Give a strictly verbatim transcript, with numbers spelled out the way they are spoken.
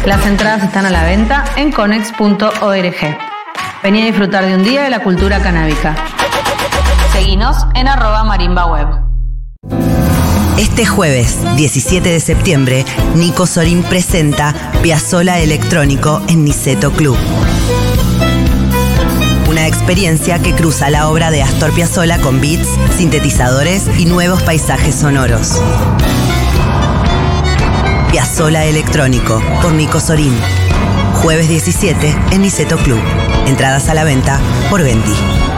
Las entradas están a la venta en conex punto org. Vení a disfrutar de un día de la cultura canábica. Seguinos en arroba marimbaweb. Este jueves, diecisiete de septiembre, Nico Sorín presenta Piazzolla Electrónico en Niceto Club. Una experiencia que cruza la obra de Astor Piazzolla con beats, sintetizadores y nuevos paisajes sonoros. Piazzolla Electrónico por Nico Sorín. Jueves diecisiete en Niceto Club. Entradas a la venta por Venti.